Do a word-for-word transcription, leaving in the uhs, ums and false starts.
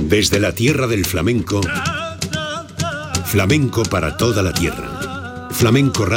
Desde la tierra del flamenco, flamenco para toda la tierra. Flamenco Radio.